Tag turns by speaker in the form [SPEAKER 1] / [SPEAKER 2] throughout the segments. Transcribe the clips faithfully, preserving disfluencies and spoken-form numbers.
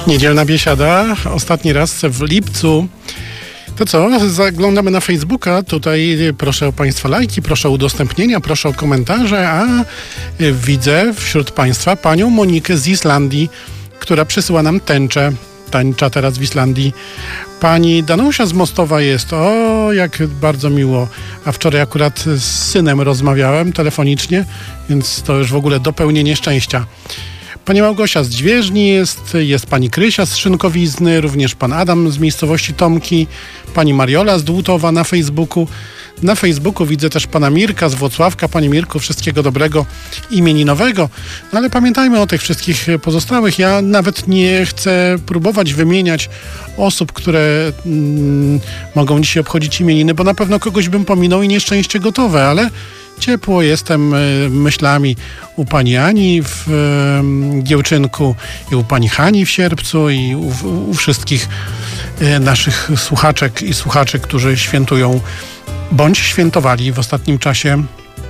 [SPEAKER 1] Niedzielna biesiada, ostatni raz w lipcu. To co, zaglądamy na Facebooka, tutaj proszę o Państwa lajki, proszę o udostępnienia, proszę o komentarze, a widzę wśród Państwa panią Monikę z Islandii, która przysyła nam tęczę. Tańcza teraz w Islandii. Pani Danusia z Mostowa jest. O, jak bardzo miło. A wczoraj akurat z synem rozmawiałem telefonicznie, więc to już w ogóle dopełnienie szczęścia. Pani Małgosia z Dźwieżni jest, jest pani Krysia z Szynkowizny, również pan Adam z miejscowości Tomki, pani Mariola z Dłutowa na Facebooku. Na Facebooku widzę też pana Mirka z Włocławka. Panie Mirku, wszystkiego dobrego imieninowego. No ale pamiętajmy o tych wszystkich pozostałych. Ja nawet nie chcę próbować wymieniać osób, które mm, mogą dzisiaj obchodzić imieniny, bo na pewno kogoś bym pominął i nieszczęście gotowe, ale ciepło jestem y, myślami u pani Ani w y, Giełczynku i u pani Hani w Sierpcu i u, u, u wszystkich y, naszych słuchaczek i słuchaczy, którzy świętują bądź świętowali w ostatnim czasie.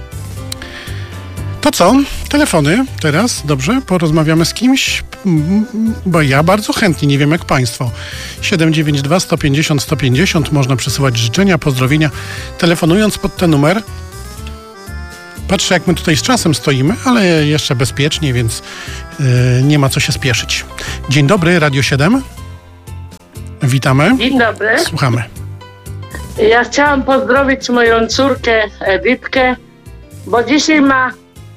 [SPEAKER 1] To co? Telefony teraz, dobrze? Porozmawiamy z kimś, bo ja bardzo chętnie, nie wiem jak Państwo. siedem dziewięć dwa sto pięćdziesiąt sto pięćdziesiąt, można przesyłać życzenia, pozdrowienia, telefonując pod ten numer. Patrzę, jak my tutaj z czasem stoimy, ale jeszcze bezpiecznie, więc yy, nie ma co się spieszyć. Dzień dobry, Radio siedem. Witamy.
[SPEAKER 2] Dzień dobry.
[SPEAKER 1] Słuchamy.
[SPEAKER 2] Ja chciałam pozdrowić moją córkę Edytkę, bo dzisiaj ma...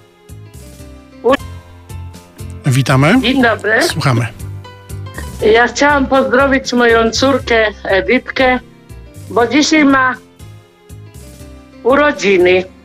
[SPEAKER 1] Witamy.
[SPEAKER 2] Dzień dobry.
[SPEAKER 1] Słuchamy.
[SPEAKER 2] Ja chciałam pozdrowić moją córkę Edytkę, bo dzisiaj ma urodziny.